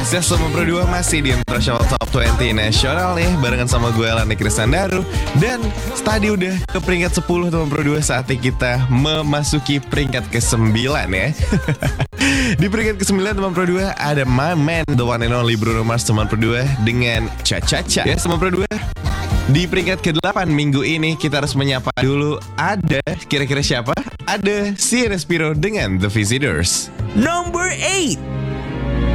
Yes, Selamat Berdua masih di International Top 20 Nasional nih, barengan sama gue Lani Kristandaru. Dan tadi udah ke peringkat 10 teman berdua, saatnya kita memasuki peringkat ke-9 ya. Di peringkat ke-9 teman berdua ada my man, the one and only Bruno Mars teman berdua dengan Cha-Cha-Cha. Ya teman berdua, di peringkat ke-8 minggu ini kita harus menyapa dulu, ada kira-kira siapa? Ada Sienna Spiro dengan The Visitors. Number 8.